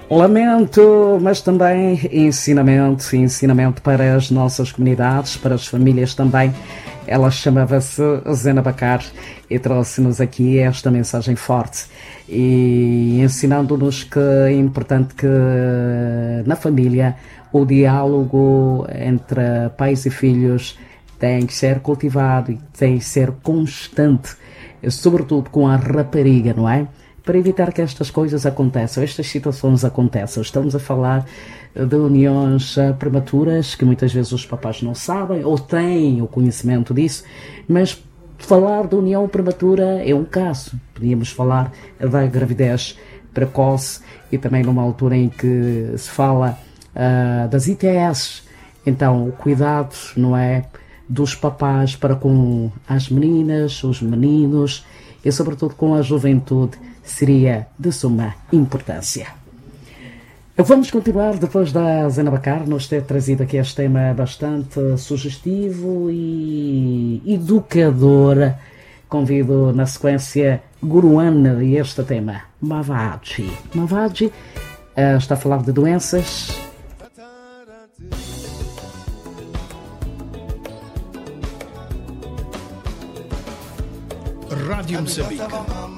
Lamento, mas também ensinamento para as nossas comunidades, para as famílias também. Ela chamava-se Zena Bacar e trouxe-nos aqui esta mensagem forte e ensinando-nos que é importante que na família o diálogo entre pais e filhos tem que ser cultivado e tem que ser constante, sobretudo com a rapariga, não é? Para evitar que estas coisas aconteçam, estas situações aconteçam. Estamos a falar de uniões prematuras, que muitas vezes os papás não sabem ou têm o conhecimento disso, mas falar de união prematura é um caso. Podíamos falar da gravidez precoce e também numa altura em que se fala das ITS. Então, o cuidado, não é, dos papás para com as meninas, os meninos e sobretudo com a juventude seria de suma importância. Vamos continuar depois da Zena Bacar nos ter trazido aqui este tema bastante sugestivo e educador. Convido na sequência Guruana e este tema, Mavaji. Mavaji está a falar de doenças. Rádio Moçambique,